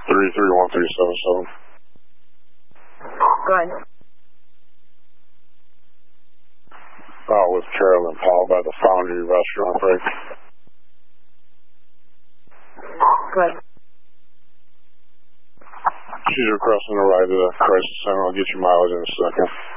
331377. Go ahead. With Carolyn Powell by the Foundry Restaurant break. Go ahead. She's requesting a ride to the crisis center. I'll get you mileage in a second.